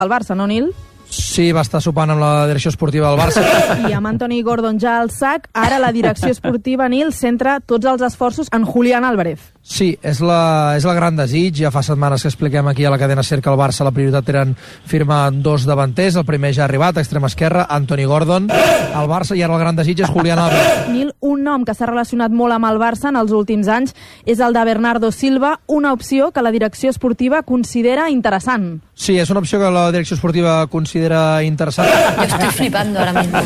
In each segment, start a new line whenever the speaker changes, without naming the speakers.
al Barça, no, Nil?
Sí, va estar sopant amb la direcció esportiva del Barça.
I amb Anthony Gordon ja al sac, ara la direcció esportiva, Nil, centra tots els esforços en Julián Álvarez.
Sí, és la gran desig. Ja fa setmanes que expliquem aquí a la cadena SER que al Barça la prioritat eren firmar 2 davanters. El primer ja ha arribat, a extrema esquerra, Anthony Gordon. El Barça, i ara el gran desig és Julián Álvarez.
Nil, un nom que s'ha relacionat molt amb el Barça en els últims anys és el de Bernardo Silva, una opció que la direcció esportiva considera interessant.
Sí, és una opció que la direcció esportiva considera interessant.
Yo estoy flipando ahora mismo.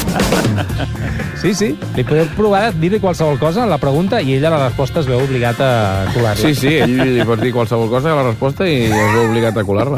Sí, li podeu provar de dir-li qualsevol cosa a la pregunta i ella la resposta es veu obligat a colar-la.
Sí, ell li pot dir qualsevol cosa a la resposta i es veu obligat a colar-la.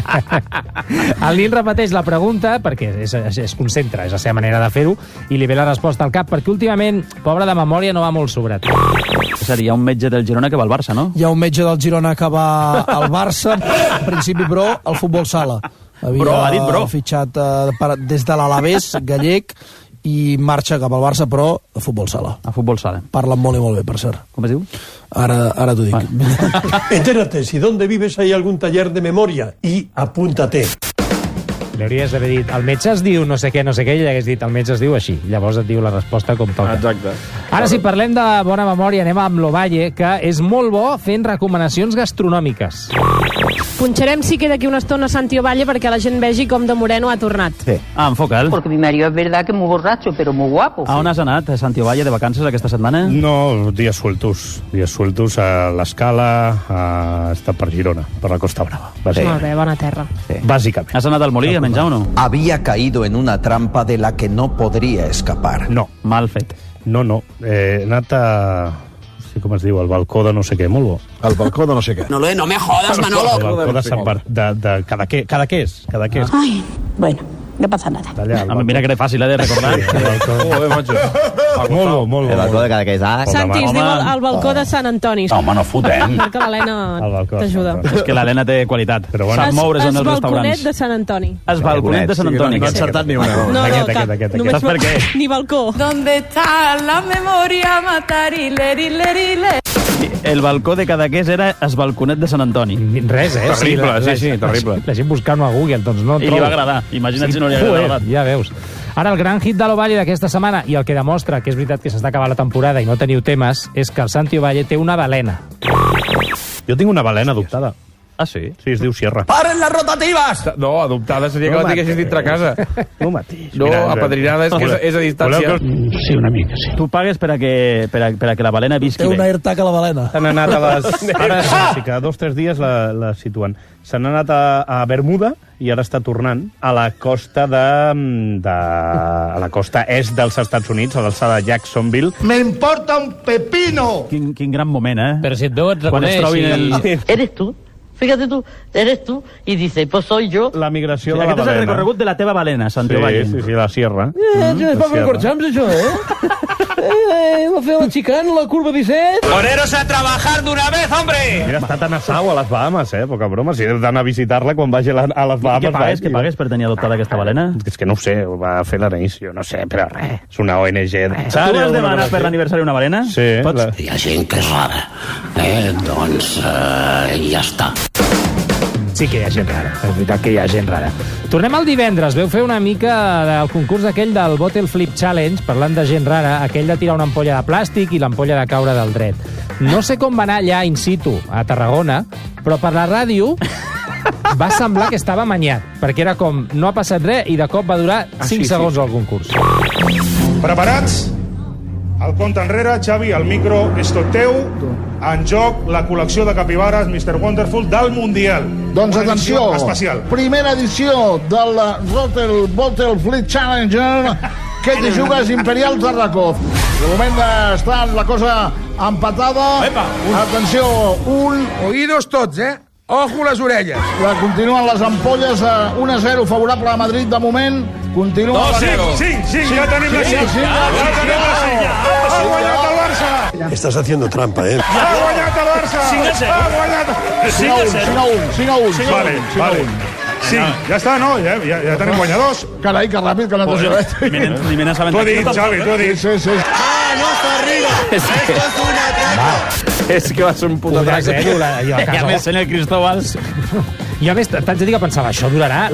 El Nil repeteix la pregunta perquè es concentra, és la seva manera de fer-ho, i li ve la resposta al cap, perquè últimament, pobre de memòria, no va molt sobrat.
És a dir, hi ha un metge del Girona que va al Barça, no?
Hi ha un metge del Girona que va al Barça, en principi, però, al futbol sala.
Però, ha dit però.
Fitxat des de l'Alavés, gallec, i marxa cap al Barça, però a futbol sala.
A futbol sala.
Parlen molt i molt bé, per cert.
Com es diu?
Ara t'ho dic.
Entérate, si donde vives hay algún taller de memoria y apúntate.
Li hauries d'haver dit, el metge es diu no sé què, i ell hagués dit, el metge es diu així. Llavors et diu la resposta com toca.
Exacte.
Ara, si parlem de bona memòria, anem amb l'Ovalle, que és molt bo fent recomanacions gastronòmiques.
Punxarem sí que d'aquí una estona Santi Ovalle perquè la gent vegi com de Moreno ha tornat.
Sí. Enfoca'l.
Porque mi marido es verdad que es muy borracho, pero muy guapo.
A on has anat, Santi Ovalle, de vacances aquesta setmana?
No, días sueltos a l'Escala, a estar per Girona, per la Costa Brava.
Molt bé, bona terra.
Sí.
Bàsicament.
Has anat al Molí a menjar o no?
Había caído en una trampa de la que no podría escapar.
No.
Mal fet.
No. He anat a... Sí, com es diu, el balcó de no sé què, molt bo.
El balcó de no sé què.
No me jodas, Manolo.
El balcó de Sant Bar... de Cadaqués.
Ay, bueno, no pasa nada.
Mira que era fàcil, de recordar.
Joder, macho. Molt bo.
El balcó de Cadaqués,
Santi, es diu el balcó de Sant Antoni.
Home, no fotem.
Perquè l'Helena t'ajuda.
És que l'Helena té qualitat. Sap moure's en els restaurants.
Balconet de Sant Antoni.
Es balconet de Sant Antoni.
No he encertat ni una.
No,
Aquest.
només
Saps per què?
Ni balcó.
¿Dónde está la memoria? Matar y lerile.
El balcó de Cadaqués era es balconet de Sant Antoni.
Res,
Terrible, sí, terrible.
La gent buscant-ho a Google, doncs no
I li va agradar. Imagina't si no li hagués agradat.
Ja veus. Ara, el gran hit de l'Ovalle d'aquesta setmana, i el que demostra que és veritat que s'està acabant la temporada i no teniu temes, és que el Santi Ovalle té una balena.
Jo tinc una balena adoptada.
Ah, sí?
Sí, es diu Sierra.
¡Paren las rotativas!
No, adoptada seria que la tinguessis dintre casa.
No mateix.
No, apadrinada és a distància.
Sí, una mica, sí.
Tu pagues per a que la balena visqui
Té una
bé.
AirTag a la balena.
S'han anat a les... Ara sí, cada 2 o 3 dies la situen. S'han anat a Bermuda i ara està tornant a la costa a la costa est dels Estats Units, a l'alçada de Jacksonville.
¡Me importa un pepino!
Quin gran moment, eh?
Però si et veu, et
Quan es trobin
¿Eres tú? Fíjate tú, eres tú. Y dice, pues soy yo.
La migració de la
Aquest és el
balena.
recorregut de la teva balena, Santi Ovalle.
Sí, la Sierra.
És poc recorxams, això, va fer el xicant, la curva 17.
¡Poneros a trabajar de una vez, hombre!
Mira, està tan a Sau, a les Bahamas, poca broma. Si heu d'anar a visitar-la quan vagi a les Bahamas...
Què pagues per tenir adoptada aquesta balena?
És que no ho sé, ho va fer l'Anaïcio, no sé, però res. És una ONG.
Tu has demanat per l'aniversari una balena?
Sí.
Hi ha gent que és rara. Doncs ja està.
Sí que hi ha gent rara, és veritat que hi ha gent rara. Tornem al divendres, veu fer una mica del concurs aquell del Bottle Flip Challenge, parlant de gent rara, aquell de tirar una ampolla de plàstic i l'ampolla de caure del dret. No sé com va anar allà in situ, a Tarragona, però per la ràdio va semblar que estava amanyat, perquè era com, no ha passat res i de cop va durar 5 segons el concurs.
Preparats? El compte enrere, Xavi, el micro és tot teu. En joc, la col·lecció de capibares Mr. Wonderful del Mundial.
Doncs atenció,
especial.
Primera edició del Bottle Flip Challenger que te jugues Imperial Tarracov. De moment està la cosa empatada. Atenció,
Oídos tots, Ojo les orelles.
Continuen les ampolles, 1-0 favorable a Madrid de moment. Continua
2-0. Sí, ja tenim la silla. Ha guanyat el Barça.
Estás haciendo trampa,
Ha guanyat el Barça. 5-1. Vale. Sí, ja està, no? Ja tenim guanyadors.
Carai, que ràpid, que no t'ho sabet.
Ni me n'has
T'ho he dit, Xavi, t'ho he dit.
Sí.
No está arriba. Esto es una trampa.
És que va ser un puto
Ja
I a més, en el Cristóbal...
Jo a més t'haig de dir que pensava, això durarà